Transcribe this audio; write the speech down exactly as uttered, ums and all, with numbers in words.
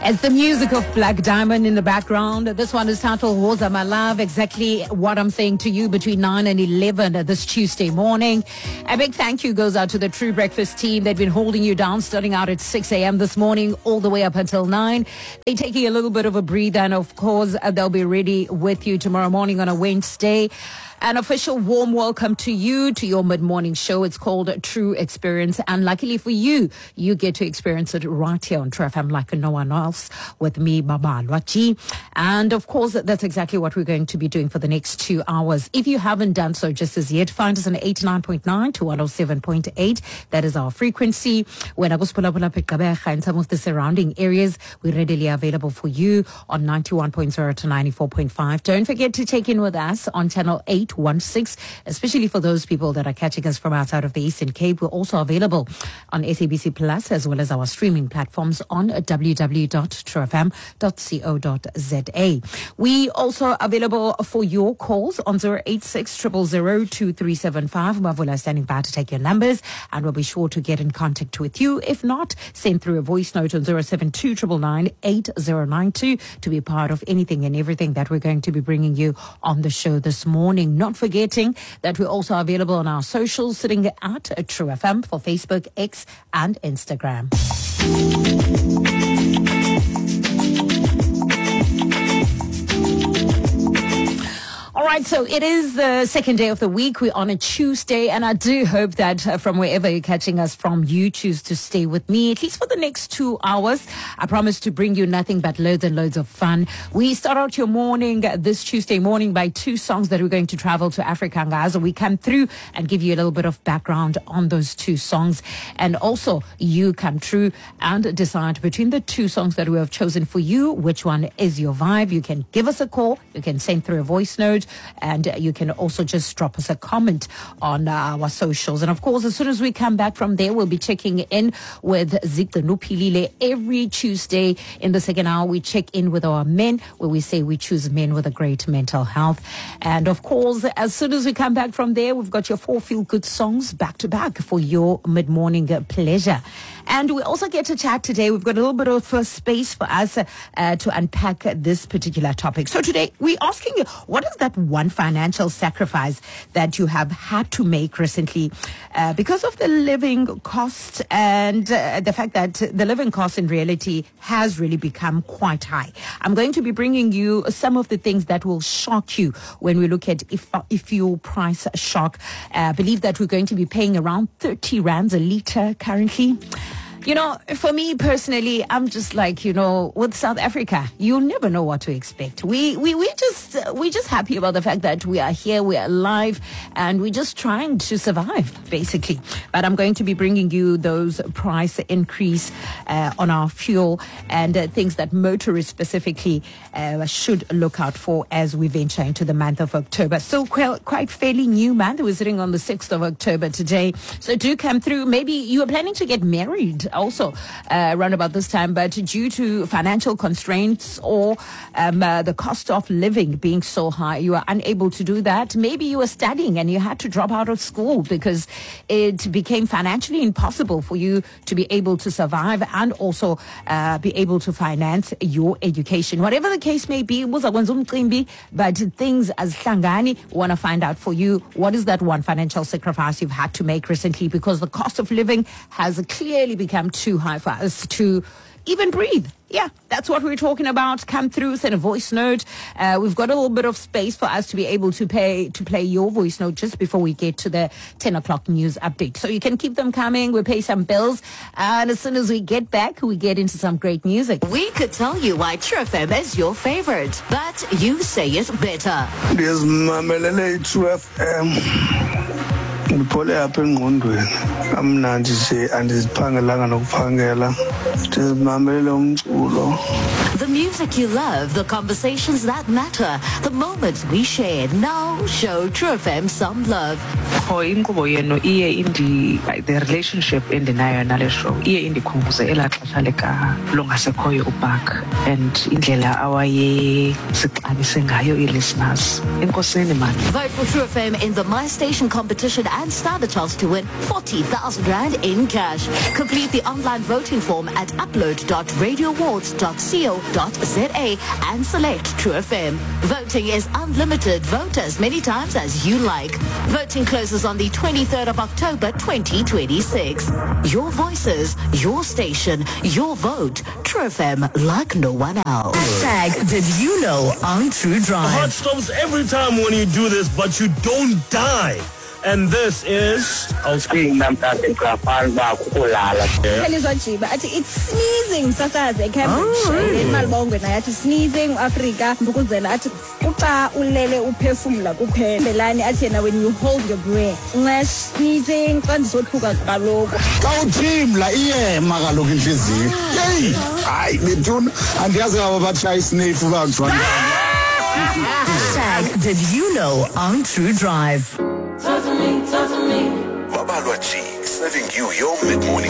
It's the music of Black Diamond in the background. This one is titled Woza My Love. Exactly what I'm saying to you between nine and eleven this Tuesday morning. A big thank you goes out to the True Breakfast team. They've been holding you down starting out at six a.m. this morning all the way up until nine. They're taking a little bit of a breather, and of course they'll be ready with you tomorrow morning on a Wednesday. An official warm welcome to you, to your mid-morning show. It's called True Experience. And luckily for you, you get to experience it right here on True F M like no one else with me, Baba Lwachi. And of course, that's exactly what we're going to be doing for the next two hours. If you haven't done so just as yet, find us on eighty-nine point nine to one oh seven point eight. That is our frequency. When I was in some of the surrounding areas, we're readily available for you on ninety-one point zero to ninety-four point five. Don't forget to check in with us on channel eight one six, especially for those people that are catching us from outside of the Eastern Cape. We're also available on S A B C Plus as well as our streaming platforms on w w w dot true f m dot co dot z a. We also available for your calls on zero eight six, zero zero zero, two three seven five. Mavula standing by to take your numbers, and we'll be sure to get in contact with you. If not, send through a voice note on zero seven two nine nine eight zero nine two to be part of anything and everything that we're going to be bringing you on the show this morning. Not forgetting that we're also available on our socials, sitting at True F M for Facebook, X, and Instagram. All right, so it is the second day of the week. We're on a Tuesday, and I do hope that uh, from wherever you're catching us from, you choose to stay with me, at least for the next two hours. I promise to bring you nothing but loads and loads of fun. We start out your morning, uh, this Tuesday morning, by two songs that we're going to travel to Africa, guys. We come through and give you a little bit of background on those two songs. And also, you come through and decide between the two songs that we have chosen for you, which one is your vibe. You can give us a call. You can send through a voice note. And you can also just drop us a comment on our socials. And of course, as soon as we come back from there, we'll be checking in with Zikta Nupilile. Every Tuesday in the second hour, we check in with our men, where we say we choose men with a great mental health. And of course, as soon as we come back from there, we've got your four feel-good songs back to back for your mid-morning pleasure. And we also get to chat today. We've got a little bit of uh, space for us uh, to unpack this particular topic. So today, we're asking you, what is that one financial sacrifice that you have had to make recently uh, because of the living cost and uh, the fact that the living cost in reality has really become quite high? I'm going to be bringing you some of the things that will shock you when we look at if, if fuel price shock. I uh, believe that we're going to be paying around thirty rands a litre currently. You know, for me personally, I'm just like, you know, with South Africa, you never know what to expect. We we we just uh, we're just happy about the fact that we are here, we are alive, and we're just trying to survive, basically. But I'm going to be bringing you those price increase uh, on our fuel and uh, things that motorists specifically uh, should look out for as we venture into the month of October. Still quite, quite fairly new month. We're sitting on the sixth of October today. So do come through. Maybe you are planning to get married also uh, around about this time, but due to financial constraints or um, uh, the cost of living being so high, you are unable to do that. Maybe you were studying and you had to drop out of school because it became financially impossible for you to be able to survive and also uh, be able to finance your education. Whatever the case may be, but things as Hlangani want to find out for you, what is that one financial sacrifice you've had to make recently because the cost of living has clearly become too high for us to even breathe. Yeah, that's what we're talking about. Come through, send a voice note. Uh, we've got a little bit of space for us to be able to pay to play your voice note just before we get to the ten o'clock news update. So you can keep them coming. We'll pay some bills. And as soon as we get back, we get into some great music. We could tell you why True F M is your favorite, but you say it better. There's Mamelele True F M. Ngipole apha engqondweni amnandi nje andiziphangela nokuphangela ndizimamele umculo. The The music you love, the conversations that matter, the moments we shared. Now show True F M some love. The relationship endinayo nale show iye indikhumbuze elaa xesha lika longasekhoyo ubak and indlela awaye sixabise ngayo i-listeners. Enkosini man. Vote for True F M in the My Station competition and stand a chance to win forty thousand rand in cash. Complete the online voting form at upload dot radio awards dot co dot za and select True F M. Voting is unlimited. Vote as many times as you like. Voting closes on the twenty-third of October twenty twenty-six. Your voices, your station, your vote. True F M like no one else. Hashtag did you know on True Drive. Heart stops every time when you do this, but you don't die. And this is it's sneezing sakaze Cambridge malibongwe na yathi sneezing Africa mbukuzela athi uxa ulele uphefumula kuphela belani athi na when you hold your breath ungash sneezing xa ndizothuka kaloko xa uthimla iyema kaloko inhliziyo hey hayi bethuna andiyazi abo batshaya isnefu bakujwa Hashtag did you know on True Drive. Talk to me, talk to me. Babalwa G, serving you your mid-morning